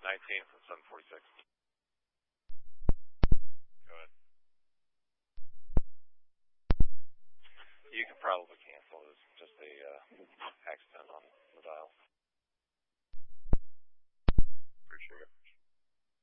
19 from 746. Go ahead. You can probably cancel. It's just a